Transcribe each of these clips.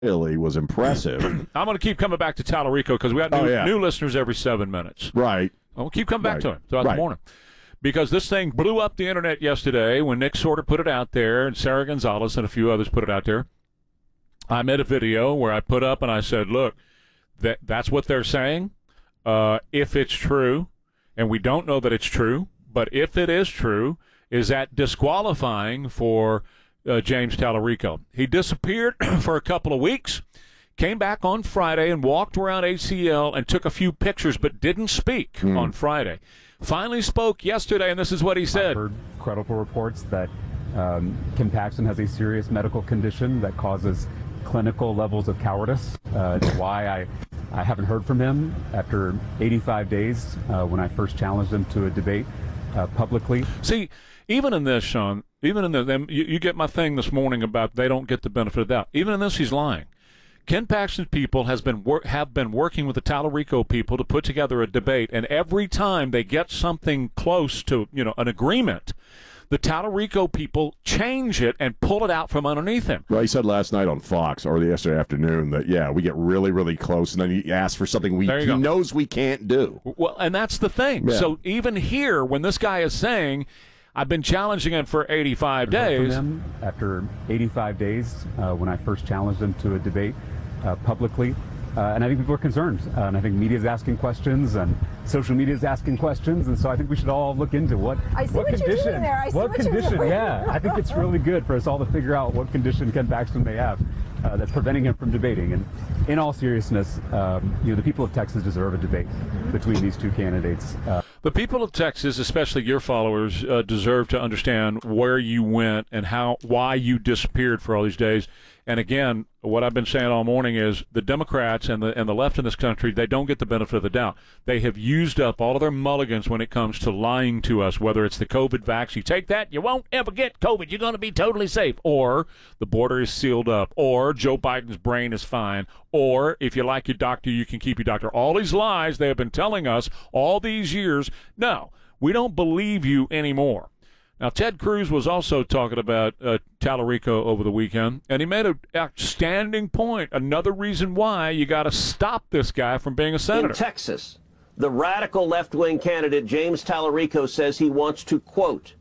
really was impressive. I'm going to keep coming back to Tallarico because we got new listeners every 7 minutes. Right. I'll keep coming back to him throughout the morning. Because this thing blew up the internet yesterday when Nick Sorter put it out there and Sarah Gonzalez and a few others put it out there. I made a video where I put up and I said, look, that's what they're saying. If it's true, and we don't know that it's true, but if it is true, is that disqualifying for James Tallarico? He disappeared for a couple of weeks, came back on Friday and walked around ACL and took a few pictures but didn't speak on Friday. Finally spoke yesterday, and this is what he said. I've heard credible reports that Ken Paxton has a serious medical condition that causes clinical levels of cowardice. Why I haven't heard from him after 85 days when I first challenged him to a debate publicly. See, even in this, Sean, even in the, you get my thing this morning about they don't get the benefit of the doubt. Even in this, he's lying. Ken Paxton's people have been working with the Tallarico people to put together a debate, and every time they get something close to an agreement, the Tallarico people change it and pull it out from underneath him. Well, he said last night on Fox or yesterday afternoon that, we get really, really close, and then he asks for something he knows we can't do. Well, and that's the thing. Yeah. So even here, when this guy is saying, I've been challenging him for 85 days. After 85 days, when I first challenged him to a debate publicly. And I think people are concerned. And I think media is asking questions, and social media is asking questions. And so I think we should all look into what condition. Yeah, I think it's really good for us all to figure out what condition Ken Paxton may have that's preventing him from debating. And in all seriousness, the people of Texas deserve a debate between these two candidates. The people of Texas, especially your followers, deserve to understand where you went and why you disappeared for all these days. And again, what I've been saying all morning is the Democrats and the left in this country, they don't get the benefit of the doubt. They have used up all of their mulligans when it comes to lying to us, whether it's the COVID vaccine. You take that, you won't ever get COVID. You're going to be totally safe. Or the border is sealed up. Or Joe Biden's brain is fine. Or if you like your doctor, you can keep your doctor. All these lies they have been telling us all these years. No, we don't believe you anymore. Now, Ted Cruz was also talking about Tallarico over the weekend, and he made an outstanding point. Another reason why you got to stop this guy from being a senator. In Texas, the radical left-wing candidate James Tallarico says he wants to, quote,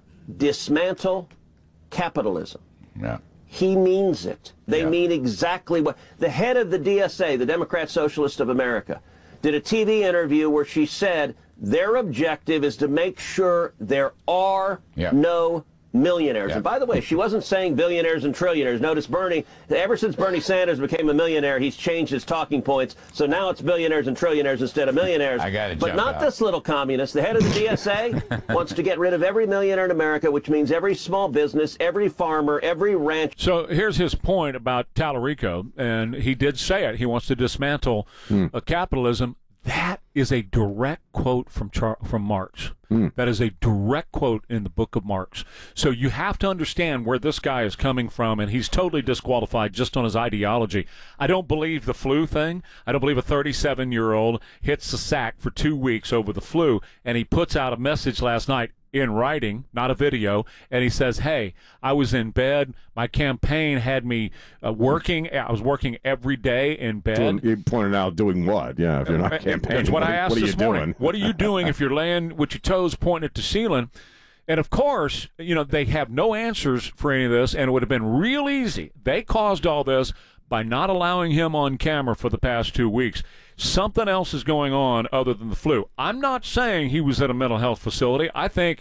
dismantle capitalism. Yeah. He means it. They mean exactly what. The head of the DSA, the Democrat Socialist of America, did a TV interview where she said their objective is to make sure there are no millionaires. And by the way, she wasn't saying billionaires and trillionaires. Notice Bernie, ever since Bernie Sanders became a millionaire, he's changed his talking points. So now it's billionaires and trillionaires instead of millionaires. But not this little communist. The head of the DSA wants to get rid of every millionaire in America, which means every small business, every farmer, every ranch. So here's his point about Tallarico, and he did say it. He wants to dismantle capitalism. That is a direct quote from Marx. That is a direct quote in the book of Marx. So you have to understand where this guy is coming from, and he's totally disqualified just on his ideology. I don't believe the flu thing. I don't believe a 37-year-old hits the sack for 2 weeks over the flu, and he puts out a message last night in writing, not a video, and he says, hey, I was in bed. My campaign had me working. I was working every day in bed. You pointed out doing what? Yeah, if you're not campaigning. That's what I asked this morning. What are you doing if you're laying with your toes pointed at the ceiling? And, of course, they have no answers for any of this, and it would have been real easy. They caused all this by not allowing him on camera for the past 2 weeks. Something else is going on other than the flu. I'm not saying he was at a mental health facility. I think,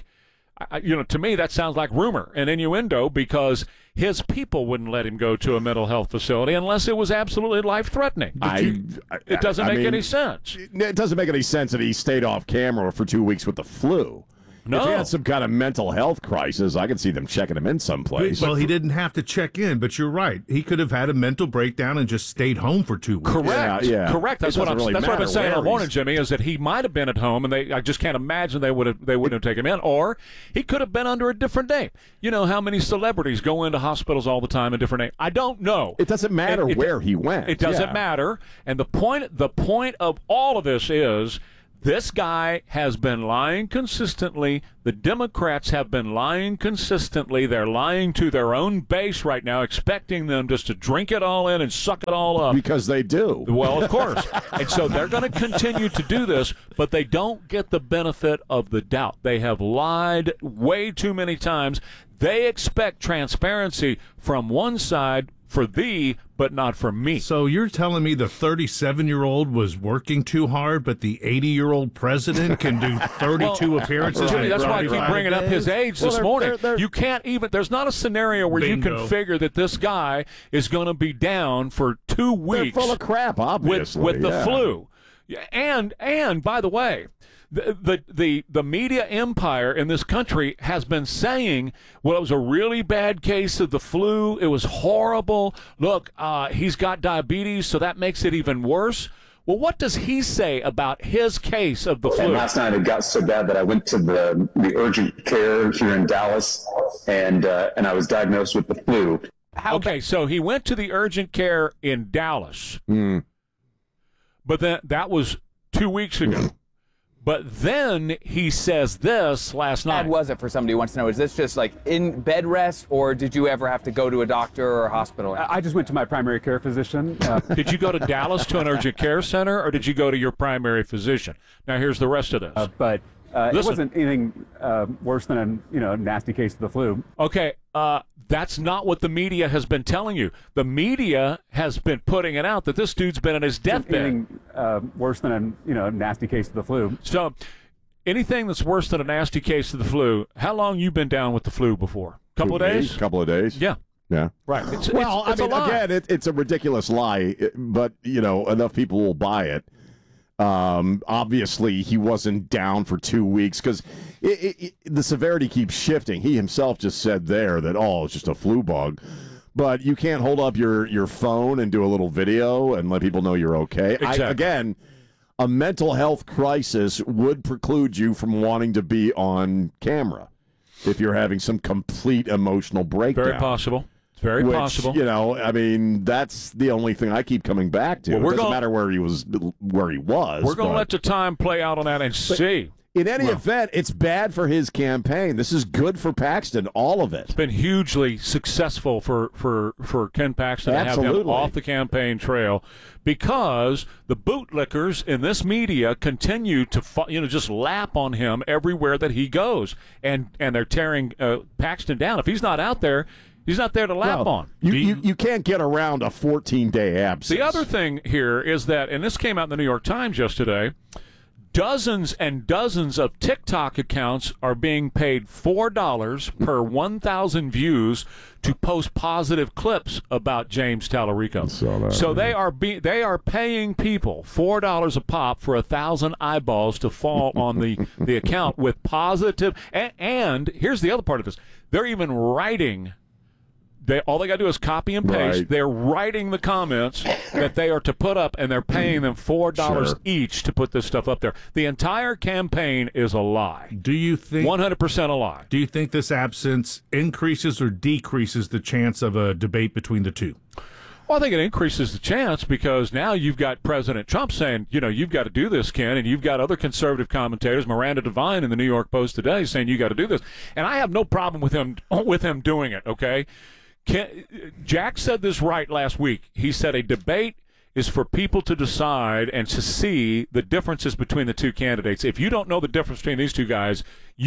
to me, that sounds like rumor and innuendo because his people wouldn't let him go to a mental health facility unless it was absolutely life-threatening. It doesn't make any sense. It doesn't make any sense that he stayed off camera for 2 weeks with the flu. No. If he had some kind of mental health crisis, I could see them checking him in someplace. Well, he didn't have to check in, but you're right. He could have had a mental breakdown and just stayed home for 2 weeks. Correct. Yeah. Correct. That's what I've been saying all morning, Jimmy, is that he might have been at home, and I just can't imagine they wouldn't have taken him in. Or he could have been under a different name. You know how many celebrities go into hospitals all the time in different names? I don't know. It doesn't matter where he went. It doesn't matter. And the point of all of this is This guy has been lying consistently. The Democrats have been lying consistently. They're lying to their own base right now, expecting them just to drink it all in and suck it all up. Because they do. Well, of course. And so they're going to continue to do this, but they don't get the benefit of the doubt. They have lied way too many times. They expect transparency from one side for thee, but not for me. So you're telling me the 37-year-old was working too hard, but the 80-year-old president can do 32 appearances? Jimmy, that's why I keep 35 bringing up his age this morning. You can't even, there's not a scenario where you can figure that this guy is going to be down for 2 weeks. They're full of crap, obviously. With the flu. And by the way, the media empire in this country has been saying, well, it was a really bad case of the flu. It was horrible. Look, he's got diabetes, so that makes it even worse. Well, what does he say about his case of the flu? And last night it got so bad that I went to the urgent care here in Dallas, and I was diagnosed with the flu. Okay, so he went to the urgent care in Dallas. But that was 2 weeks ago. But then he says this last night. How bad was it for somebody who wants to know? Is this just like in bed rest, or did you ever have to go to a doctor or a hospital? I just went to my primary care physician. Did you go to Dallas to an urgent care center, or did you go to your primary physician? Now, here's the rest of this. But it wasn't anything worse than a nasty case of the flu. Okay, that's not what the media has been telling you. The media has been putting it out that this dude's been in his deathbed. Anything worse than a nasty case of the flu. So, anything that's worse than a nasty case of the flu. How long you been down with the flu before? Couple of days? Couple of days. Yeah. Yeah. Right. It's a lie. Again, it's a ridiculous lie, but enough people will buy it. Obviously, he wasn't down for 2 weeks because the severity keeps shifting. He himself just said there that, it's just a flu bug. But you can't hold up your phone and do a little video and let people know you're okay. Exactly. Again, a mental health crisis would preclude you from wanting to be on camera if you're having some complete emotional breakdown. Very possible. It's very possible. That's the only thing I keep coming back to. Well, it doesn't matter where he was. We're going to let the time play out on that and see. In any event, it's bad for his campaign. This is good for Paxton, all of it. It's been hugely successful for Ken Paxton to have him off the campaign trail because the bootlickers in this media continue to just lap on him everywhere that he goes, and they're tearing Paxton down. If he's not out there, he's not there to lap on. You can't get around a 14-day absence. The other thing here is that, and this came out in the New York Times yesterday, dozens and dozens of TikTok accounts are being paid $4 per 1,000 views to post positive clips about James Tallarico. So they are paying people $4 a pop for 1,000 eyeballs to fall on the account with positive. And here's the other part of this: they're even writing. All they got to do is copy and paste. Right. They're writing the comments that they are to put up, and they're paying them $4 each to put this stuff up there. The entire campaign is a lie. Do you think 100% a lie? Do you think this absence increases or decreases the chance of a debate between the two? Well, I think it increases the chance because now you've got President Trump saying, you've got to do this, Ken, and you've got other conservative commentators, Miranda Devine in the New York Post today, saying you got to do this. And I have no problem with him doing it, okay? Jack said this right last week. He said a debate is for people to decide and to see the differences between the two candidates. If you don't know the difference between these two guys,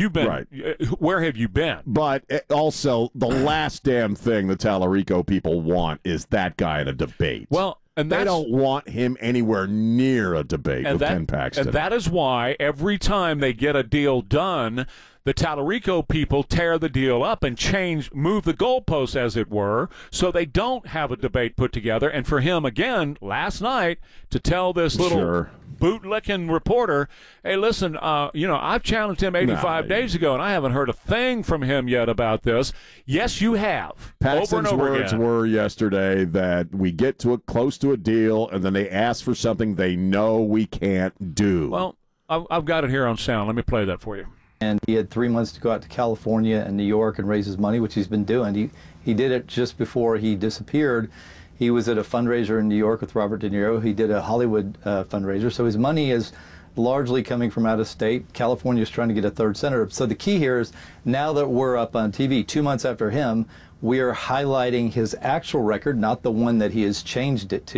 where have you been? But also, the last damn thing the Tallarico people want is that guy in a debate. Well, and they don't want him anywhere near a debate with Ken Paxton. And that is why every time they get a deal done, the Tallarico people tear the deal up and move the goalposts, as it were, so they don't have a debate put together. And for him, again, last night, to tell this little bootlicking reporter, hey, listen, I've challenged him 85 days ago, and I haven't heard a thing from him yet about this. Yes, you have. Paxton's over and over words again. were yesterday that we get close to a deal, and then they ask for something they know we can't do. Well, I've got it here on sound. Let me play that for you. And he had 3 months to go out to California and New York and raise his money, which he's been doing. He did it just before he disappeared. He was at a fundraiser in New York with Robert De Niro. He did a Hollywood fundraiser. So his money is largely coming from out of state. California is trying to get a third senator. So the key here is now that we're up on TV 2 months after him, we are highlighting his actual record, not the one that he has changed it to.